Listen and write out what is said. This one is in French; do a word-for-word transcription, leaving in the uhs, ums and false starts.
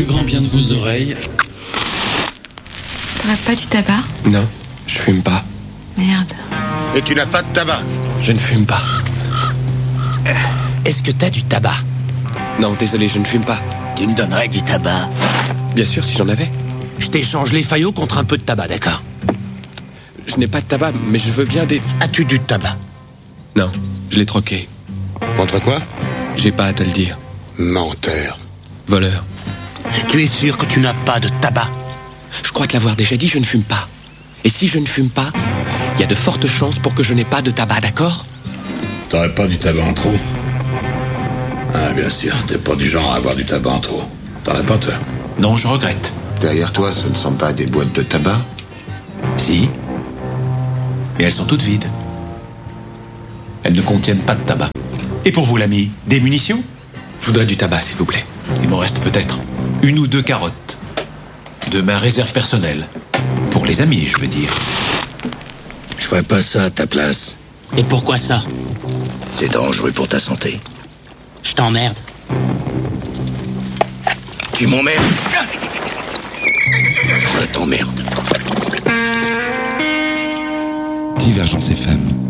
plus grand bien de vos oreilles. T'aurais pas du tabac? Non, je fume pas. Merde. Et tu n'as pas de tabac? Je ne fume pas. Est-ce que t'as du tabac? Non, désolé, je ne fume pas. Tu me donnerais du tabac? Bien sûr, si j'en avais. Je t'échange les faillots contre un peu de tabac, d'accord? Je n'ai pas de tabac, mais je veux bien des... As-tu du tabac? Non, je l'ai troqué. Contre quoi? J'ai pas à te le dire. Menteur. Voleur. Tu es sûr que tu n'as pas de tabac? Je crois te l'avoir déjà dit, je ne fume pas. Et si je ne fume pas, il y a de fortes chances pour que je n'ai pas de tabac, d'accord? T'aurais pas du tabac en trop? Ah, bien sûr, t'es pas du genre à avoir du tabac en trop. T'en as pas, toi? Non, je regrette. Derrière toi, ce ne sont pas des boîtes de tabac? Si. Mais elles sont toutes vides. Elles ne contiennent pas de tabac. Et pour vous, l'ami, des munitions? Je voudrais du tabac, s'il vous plaît. Il m'en reste peut-être une ou deux carottes. De ma réserve personnelle. Pour les amis, je veux dire. Je ferais pas ça à ta place. Et pourquoi ça? C'est dangereux pour ta santé. Je t'emmerde. Tu m'emmerdes. Je t'emmerde. Divergence F M.